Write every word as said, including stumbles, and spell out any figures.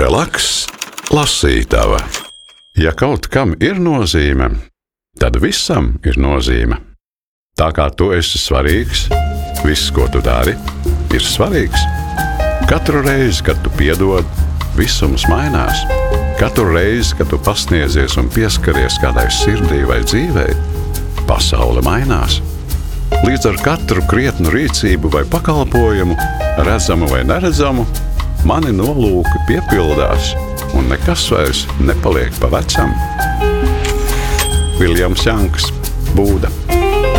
Relaks, lasītava. Ja kaut kam ir nozīme, tad visam ir nozīme. Tā kā tu esi svarīgs, viss, ko tu dari, ir svarīgs. Katru reizi, kad tu piedod, visums mainās. Katru reizi, kad tu pasniedzies un pieskaries kādai sirdī vai dzīvei, pasaule mainās. Līdz ar katru krietnu rīcību vai pakalpojumu, redzamu vai neredzamu, mani nolūki piepildās un nekas vairs nepaliek pa vecam. Viljams Janks, Būda.